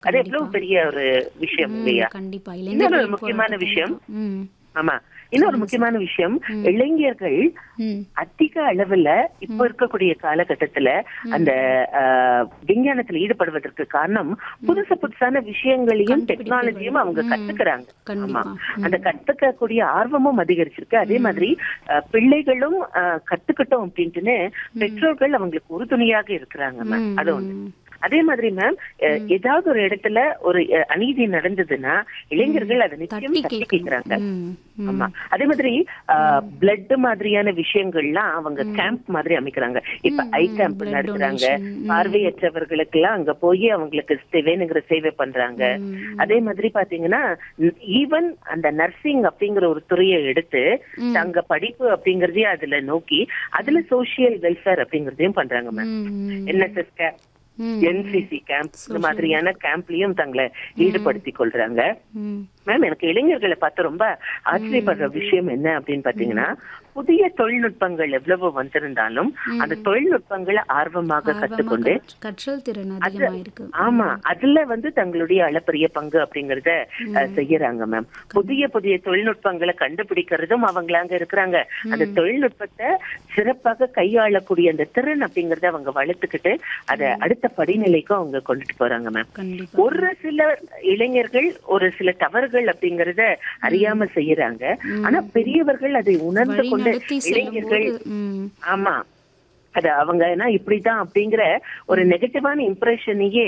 அது கண்டிப்பா. எவ்வளவு பெரிய ஒரு விஷயம் இல்லையா? கண்டிப்பா. இன்னொரு இளைஞர்களின் முக்கியமான போராட்டத்தை விஷயம், ம். ஆமா, இன்னொரு சொல்லுங்க சார். முக்கியமான விஷயம், ம். இளைஞர்கள் ம். அதிக அளவுல இப்ப இருக்கக்கூடிய காலகட்டத்துல அந்த விஞ்ஞானத்துல ஈடுபடுவதற்கு காரணம் புதுசான விஷயங்களையும் கண்டுபிடிப்புகள். டெக்னாலஜியும் அவங்க கத்துக்கிறாங்க. ஆமா, கண்டிப்பா. அந்த கத்துக்கக்கூடிய ஆர்வமும் அதிகரிச்சிருக்கு. அதே மாதிரி பிள்ளைகளும் கத்துக்கிட்டோம் அப்படின்ட்டுன்னு பெற்றோர்கள் அவங்களுக்கு உறுதுணையாக இருக்கிறாங்க மேம். அது ஒண்ணு. ம். அதே மாதிரி மேம், ஏதாவது ஒரு இடத்துல ஒரு அநீதி நடந்ததுன்னா இளைஞர்கள் அதை நிச்சயம் தட்டி தட்டி கேட்கணும். கேட்கிறாங்க. ம். ஆமா, அதே மாதிரி பிளட் மாதிரியான விஷயங்கள்லாம் அவங்க கேம்ப் மாதிரி அமைக்கிறாங்க. இப்ப ஐ கேம்ப் blood நடத்துறாங்க. donation. பார்வையற்றவர்களுக்கு எல்லாம் அங்க போய் அவங்களுக்கு வேணுங்கிற சேவை பண்றாங்க. அதே மாதிரி பாத்தீங்கன்னா ஈவன் அந்த நர்சிங் அப்படிங்கிற ஒரு துறையை எடுத்து தங்க படிப்பு அப்படிங்கறதையே அதுல நோக்கி அதுல சோசியல் வெல்ஃபேர் அப்படிங்கறதையும் பண்றாங்க ma'am. NSS camp, NCC camp, இந்த மாதிரியான கேம்ப்லயும் தங்களை ஈடுபடுத்திக் கொள்றாங்க. மேம், எனக்கு இளைஞர்களை பார்த்து ரொம்ப ஆச்சரியப்படுற விஷயம் என்ன அப்படின்னு பாத்தீங்கன்னா, புதிய தொழில்நுட்பங்கள் எவ்வளவு வந்திருந்தாலும் அந்த தொழில்நுட்பங்களை ஆர்வமாக கத்துக்கொண்டு கற்றல் திறன் அதிகமா இருக்கு. ஆமா, அதுல தங்களுடைய அளப்பரிய பங்கு அப்படிங்கறத செய்யறாங்க மேம். புதிய புதிய தொழில்நுட்பங்களை கண்டுபிடிக்கிறதும் அவங்களாங்க இருக்கிறாங்க. அந்த தொழில்நுட்பத்தை சிறப்பாக கையாளக்கூடிய அந்த திறன் அப்படிங்கறத அவங்க வளர்த்துக்கிட்டு அதை அடுத்த படிநிலைக்கும் அவங்க கொண்டுட்டு போறாங்க மேம். கண்டிப்பா. ஒரு சில இளைஞர்கள் ஒரு சில தவறுகள் அப்படிங்கறத அறியாம செய்யறாங்க. ஆனா பெரியவர்கள் அதை உணர்ந்து கொண்டு வழிநடத்தி இளைஞர்கள், செல்லும்போது ஆமா, அது அவங்க இப்படிதான் அப்படிங்கிற ஒரு நெகட்டிவான இம்ப்ரெஷனையே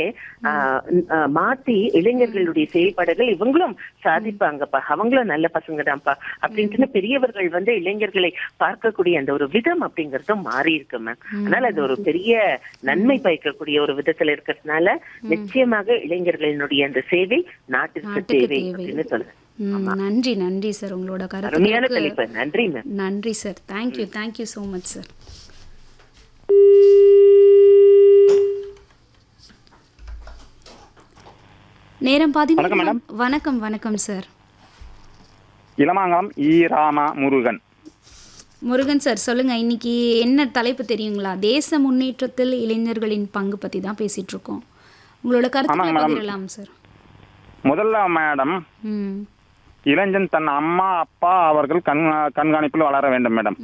மாத்தி இளைஞர்களுடைய செயல்பாடுகள் இவங்களும் சாதிப்பாங்கப்பா, அவங்களும் நல்ல பசங்க தான்ப்பா அப்படின்ட்டு பெரியவர்கள் இளைஞர்களை பார்க்கக்கூடிய அந்த ஒரு விதம் அப்படிங்கறதும் மாறி இருக்கு மேம். அதனால அது ஒரு பெரிய நன்மை பயக்கக்கூடிய ஒரு விதத்துல இருக்கிறதுனால நிச்சயமாக இளைஞர்களினுடைய அந்த சேவை நாட்டிற்கு தேவை அப்படின்னு சொல்றேன். நன்றி நன்றி சார், உங்களோட அருமையான கருத்து. தலைப்பு. நன்றி மேம். நன்றி sir. Thank you thank you so much sir. நேரம் 11. வணக்கம் வணக்கம் சார். இளமாங்கம் ராமா முருகன். முருகன் சார், சொல்லுங்க, இன்னைக்கு என்ன தலைப்பு தெரியுங்களா? தேச முன்னேற்றத்தில் இளைஞர்களின் பங்கு பத்தி தான் பேசிட்டு இருக்கோம். உங்களோட கருத்துக்களை பகிரலாம் சார். முதல்ல மேடம், இளைஞன் தன் அம்மா அப்பா அவர்கள் கண்காணிப்பில் வளர வேண்டும் மேடம்.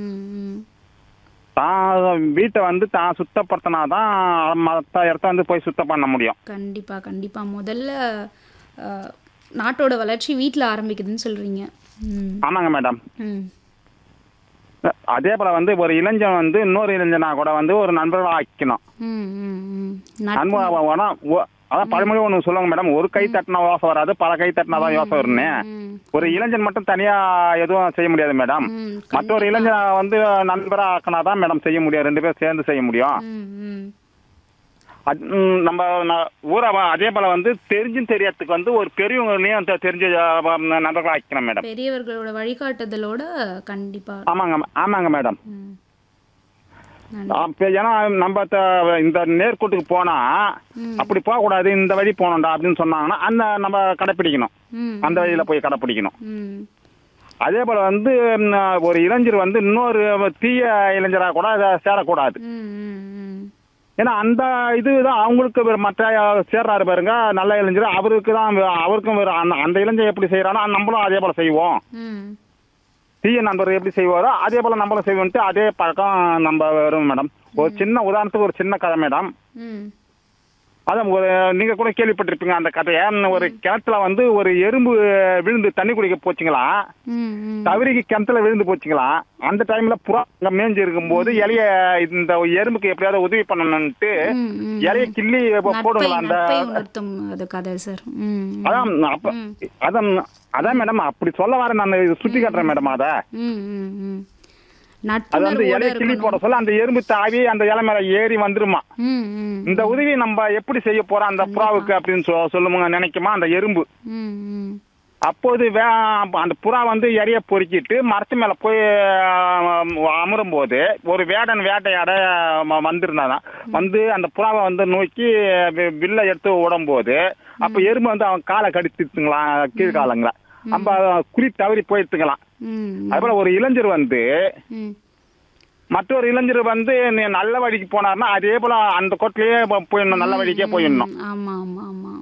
தான் வீட்டை தான் சுத்தப்படுத்தினாதான் மற்ற இடத்த போய் சுத்தம் பண்ண முடியும். கண்டிப்பா கண்டிப்பா. முதல்ல நாட்டோட வளர்ச்சி வீட்டுல ஆரம்பிக்குதுன்னு சொல்றீங்க. ஆமாங்க மேடம். அதே போல ஒரு இளைஞன் இன்னொரு இளைஞனா கூட ஒரு நண்பர்களா ஆக்கணும். அதான் பழமொழி ஒண்ணு சொல்லுவாங்க மேடம், ஒரு கை தட்டினா யோசை வராது, பல கை தட்டினாதான் யோசை வரும்னு. ஒரு இளைஞன் மட்டும் தனியா எதுவும் செய்ய முடியாது மேடம். மற்றொரு இளைஞனை நண்பரா ஆக்கினாதான் மேடம் செய்ய முடியும். ரெண்டு பேரும் சேர்ந்து செய்ய முடியும். நம்ம ஊரை அதே போல தெரிஞ்சும் தெரியறதுக்கு ஒரு பெரியவங்களையும் தெரிஞ்ச நண்பர்களா ஆக்கணும் மேடம். பெரியவர்களோட வழிகாட்டுதலோட. கண்டிப்பா. ஆமாங்க மேடம். ஏன்னா நம்ம இந்த நேர்கோட்டுக்கு போனா அப்படி போக கூடாது, இந்த வழி போனோம்டா அப்படின்னு சொன்னாங்கன்னா அந்த நம்ம கடைப்பிடிக்கணும், அந்த வழியில போய் கடைப்பிடிக்கணும். அதே போல ஒரு இளைஞர் இன்னொரு தீய இளைஞரா கூட சேரக்கூடாது. ஏன்னா அந்த இதுதான் அவங்களுக்கு மற்ற சேர்றாரு பாருங்க, நல்ல இளைஞர், அவருக்கும் அந்த இளைஞர் எப்படி செய்யறானோ நம்மளும் அதே போல செய்வோம். தீய நண்பர் எப்படி செய்வாரோ அதே போல நம்மளும் செய்வோம்ட்டு அதே பழக்கம் நம்ம வரும் மேடம். ஒரு சின்ன உதாரணத்துக்கு ஒரு சின்ன கதை மேடம். அதான் நீங்க கூட கேள்விப்பட்டிருப்பீங்க அந்த கதைய. ஒரு கிணத்துல ஒரு எறும்பு விழுந்து தண்ணி குடிக்க போச்சுங்களா, தவறிக்கு கிணத்துல விழுந்து போச்சுங்களா. அந்த டைம்ல புறா மேய்ஞ்சி இருக்கும் போது இலைய இந்த எறும்புக்கு எப்படியாவது உதவி பண்ணணும்ட்டு இலைய கிள்ளி போடுங்களா. அதான் மேடம் அப்படி சொல்ல வர நான் சுட்டி காட்டுறேன் மேடம். அது இலைய கிள்ளி போட சொல்ல அந்த எறும்பு தாவி அந்த இலை மேல ஏறி வந்துருமா. இந்த உதவி நம்ம எப்படி செய்ய போறோம் அந்த புறாவுக்கு அப்படின்னு சொல்லுங்க நினைக்குமா அந்த எறும்பு. அப்போது அந்த புறா இறைய பொறுக்கிட்டு மரத்து மேல போய் அமரும் போது ஒரு வேடன் வேட்டையாட வந்திருந்தாதான் அந்த புறாவை நோக்கி வில்ல எடுத்து விடும் போது அப்ப எறும்பு அவன் காலை கடித்துங்களா, கீழ்காலங்களா, நம்ம குறி தவறி போயிடுத்துக்கலாம். அதுபோல ஒரு இளைஞர் மற்றொரு இளைஞர் நல்ல வழிக்கு போனார்னா அதே போல அந்த கோட்டிலேயே போயிடணும், நல்ல வழிக்கே போயிடணும்.